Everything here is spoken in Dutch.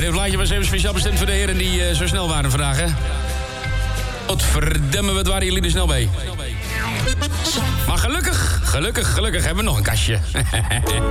dit plaatje was even speciaal bestemd voor de heren die zo snel waren vandaag, hè? Godverdamme, wat waren jullie er snel mee? Maar gelukkig hebben we nog een kastje.